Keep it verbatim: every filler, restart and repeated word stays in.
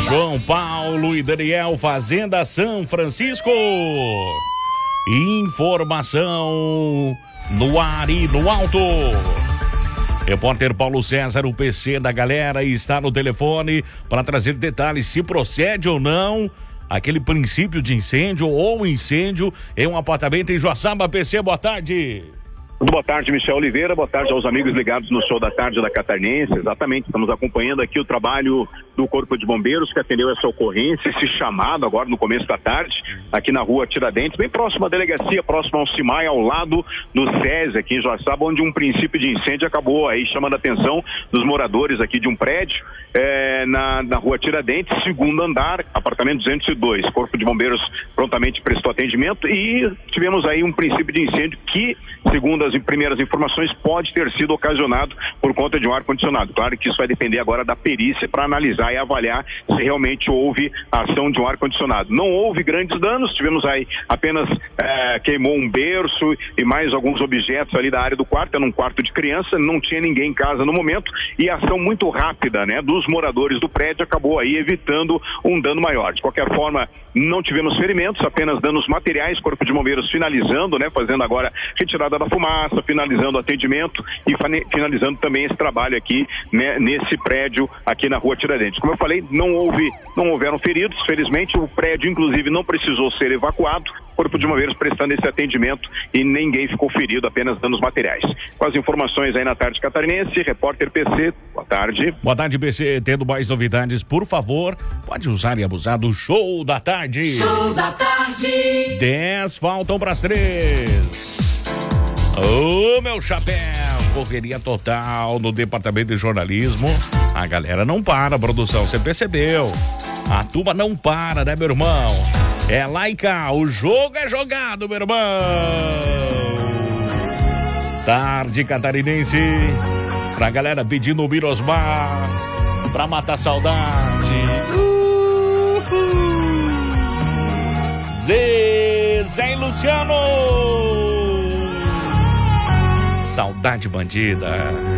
João Paulo e Daniel, Fazenda São Francisco. Informação no ar e no alto. Repórter Paulo César, o P C da galera, está no telefone para trazer detalhes se procede ou não aquele princípio de incêndio ou incêndio em um apartamento em Joaçaba. P C, boa tarde. Boa tarde, Michel Oliveira, boa tarde aos amigos ligados no Show da Tarde da Catarinense. Exatamente, estamos acompanhando aqui o trabalho do Corpo de Bombeiros que atendeu essa ocorrência, esse chamado agora no começo da tarde, aqui na rua Tiradentes, bem próximo à delegacia, próximo ao CIMAI, ao lado do SESI aqui em Joaçaba, onde um princípio de incêndio acabou aí chamando a atenção dos moradores aqui de um prédio é, na, na rua Tiradentes, segundo andar, apartamento duzentos e dois. Corpo de Bombeiros prontamente prestou atendimento e tivemos aí um princípio de incêndio que, segundo as primeiras informações, pode ter sido ocasionado por conta de um ar-condicionado. Claro que isso vai depender agora da perícia para analisar e avaliar se realmente houve a ação de um ar-condicionado. Não houve grandes danos, tivemos aí apenas é, queimou um berço e mais alguns objetos ali da área do quarto, era um quarto de criança, não tinha ninguém em casa no momento e a ação muito rápida, né, dos moradores do prédio acabou aí evitando um dano maior. De qualquer forma, não tivemos ferimentos, apenas danos materiais. Corpo de Bombeiros finalizando, né, fazendo agora retirada da fumaça, finalizando o atendimento e finalizando também esse trabalho aqui, né, nesse prédio aqui na rua Tiradentes. Como eu falei, não houve, não houveram feridos, felizmente o prédio inclusive não precisou ser evacuado. Corpo de Bombeiros prestando esse atendimento e ninguém ficou ferido, apenas danos materiais. Com as informações aí na Tarde Catarinense, repórter P C, boa tarde. Boa tarde, P C, tendo mais novidades, por favor, pode usar e abusar do Show da Tarde. Show da Tarde. dez faltam para as três. Ô, meu chapéu, correria total no departamento de jornalismo. A galera não para, produção, você percebeu? A turma não para, né, meu irmão? É lá e cá, o jogo é jogado, meu irmão. Tarde Catarinense, pra galera pedindo o Mirosmar, pra matar saudade. Uhul. Zezé e Luciano. Saudade bandida.